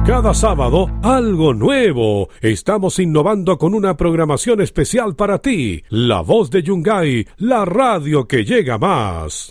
Cada sábado, algo nuevo. Estamos innovando con una programación especial para ti. La Voz de Yungay, la radio que llega más.